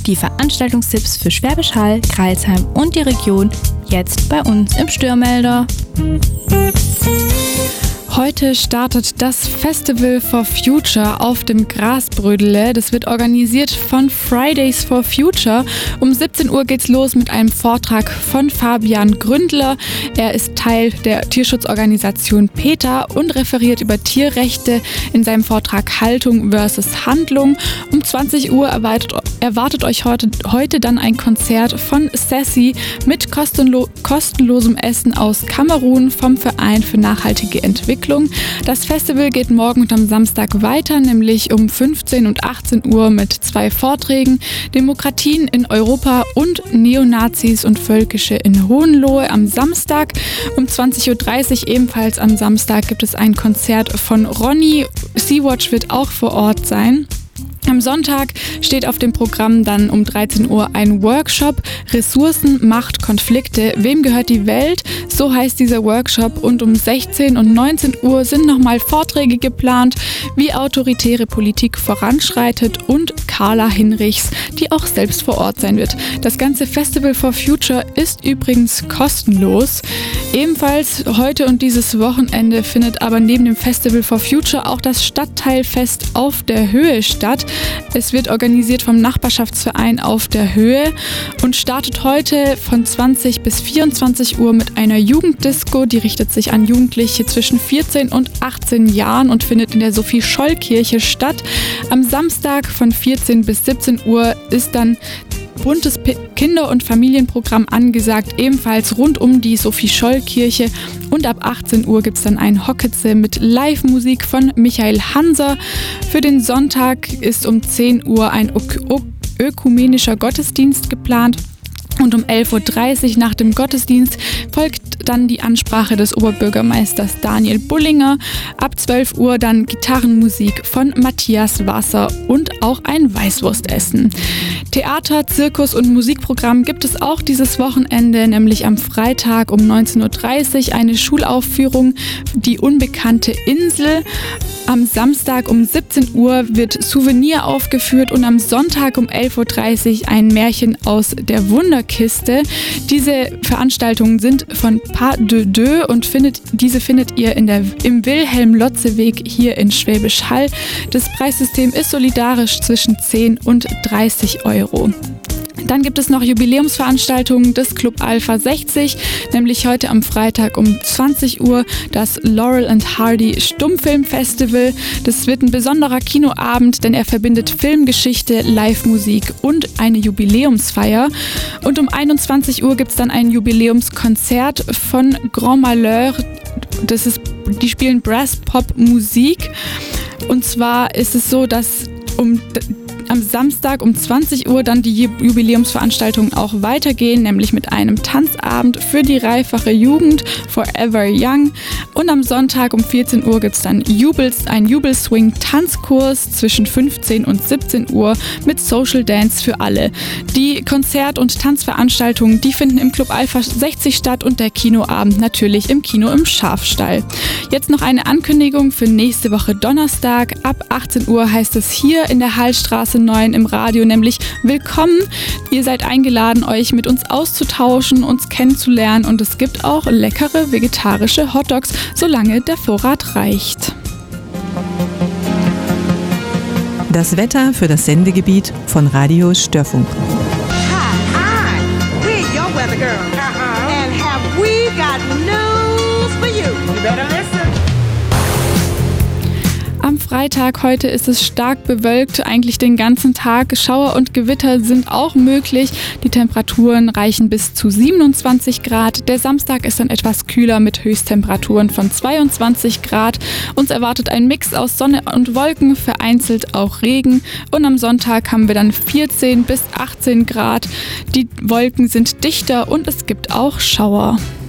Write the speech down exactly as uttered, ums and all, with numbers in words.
Die Veranstaltungstipps für Schwäbisch Hall, Crailsheim und die Region jetzt bei uns im Störmelder. Heute startet das Festival for Future auf dem Grasbrödele. Das wird organisiert von Fridays for Future. Um siebzehn Uhr geht's los mit einem Vortrag von Fabian Gründler. Er ist Teil der Tierschutzorganisation PETA und referiert über Tierrechte in seinem Vortrag Haltung versus Handlung. Um zwanzig Uhr erwartet, erwartet euch heute, heute dann ein Konzert von Sassy mit kostenlo- kostenlosem Essen aus Kamerun vom Verein für nachhaltige Entwicklung. Das Festival geht morgen und am Samstag weiter, nämlich um fünfzehn und achtzehn Uhr mit zwei Vorträgen. Demokratien in Europa und Neonazis und Völkische in Hohenlohe am Samstag. Um zwanzig Uhr dreißig ebenfalls am Samstag gibt es ein Konzert von Ronny. Sea-Watch wird auch vor Ort sein. Am Sonntag steht auf dem Programm dann um dreizehn Uhr ein Workshop Ressourcen, Macht, Konflikte. Wem gehört die Welt? So heißt dieser Workshop. Und um sechzehn und neunzehn Uhr sind nochmal Vorträge geplant, wie autoritäre Politik voranschreitet und Carla Hinrichs, die auch selbst vor Ort sein wird. Das ganze Festival for Future ist übrigens kostenlos. Ebenfalls heute und dieses Wochenende findet aber neben dem Festival for Future auch das Stadtteilfest auf der Höhe statt. Es wird organisiert vom Nachbarschaftsverein auf der Höhe und startet heute von zwanzig bis vierundzwanzig Uhr mit einer Jugenddisco. Die richtet sich an Jugendliche zwischen vierzehn und achtzehn Jahren und findet in der Sophie-Scholl-Kirche statt. Am Samstag von vierzehn bis siebzehn Uhr ist dann buntes Kinder- und Familienprogramm angesagt, ebenfalls rund um die Sophie-Scholl-Kirche. Und ab achtzehn Uhr gibt es dann ein Hocketze mit Live-Musik von Michael Hanser. Für den Sonntag ist um zehn Uhr ein ök- ökumenischer Gottesdienst geplant. Und um elf Uhr dreißig nach dem Gottesdienst folgt dann die Ansprache des Oberbürgermeisters Daniel Bullinger. Ab zwölf Uhr dann Gitarrenmusik von Matthias Wasser und auch ein Weißwurstessen. Theater, Zirkus und Musikprogramm gibt es auch dieses Wochenende, nämlich am Freitag um neunzehn Uhr dreißig eine Schulaufführung, Die unbekannte Insel. Am Samstag um siebzehn Uhr wird Souvenir aufgeführt und am Sonntag um elf Uhr dreißig ein Märchen aus der Wunderkiste. Diese Veranstaltungen sind von Pas de Deux und findet, diese findet ihr in der, im Wilhelm-Lotze-Weg hier in Schwäbisch Hall. Das Preissystem ist solidarisch zwischen zehn und dreißig Euro. Dann gibt es noch Jubiläumsveranstaltungen des Club Alpha sechzig, nämlich heute am Freitag um zwanzig Uhr das Laurel and Hardy Stummfilmfestival. Das wird ein besonderer Kinoabend, denn er verbindet Filmgeschichte, Live-Musik und eine Jubiläumsfeier. Und um einundzwanzig Uhr gibt es dann ein Jubiläumskonzert von Grand Malheur. Das ist, die spielen Brass-Pop-Musik. Und zwar ist es so, dass um am Samstag um zwanzig Uhr dann die Jubiläumsveranstaltungen auch weitergehen, nämlich mit einem Tanzabend für die reifache Jugend, Forever Young. Und am Sonntag um vierzehn Uhr gibt es dann Jubels, ein Jubelswing-Tanzkurs zwischen fünfzehn und siebzehn Uhr mit Social Dance für alle. Die Konzert- und Tanzveranstaltungen, die finden im Club Alpha sechzig statt und der Kinoabend natürlich im Kino im Schafstall. Jetzt noch eine Ankündigung für nächste Woche Donnerstag. Ab achtzehn Uhr heißt es hier in der Hallstraße neun im Radio, nämlich Willkommen. Ihr seid eingeladen, euch mit uns auszutauschen, uns kennenzulernen und es gibt auch leckere vegetarische Hotdogs, solange der Vorrat reicht. Das Wetter für das Sendegebiet von Radio Störfunk. Hi, hi, we're your weather girl. Uh-huh. And have we got news for you? You better listen. Am Freitag heute ist es stark bewölkt, eigentlich den ganzen Tag. Schauer und Gewitter sind auch möglich. Die Temperaturen reichen bis zu siebenundzwanzig Grad. Der Samstag ist dann etwas kühler mit Höchsttemperaturen von zweiundzwanzig Grad. Uns erwartet ein Mix aus Sonne und Wolken, vereinzelt auch Regen. Und am Sonntag haben wir dann vierzehn bis achtzehn Grad. Die Wolken sind dichter und es gibt auch Schauer.